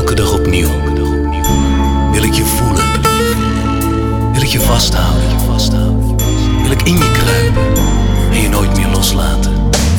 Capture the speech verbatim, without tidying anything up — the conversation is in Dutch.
Elke dag opnieuw wil ik je voelen, wil ik je vasthouden, wil ik in je kruipen en je nooit meer loslaten.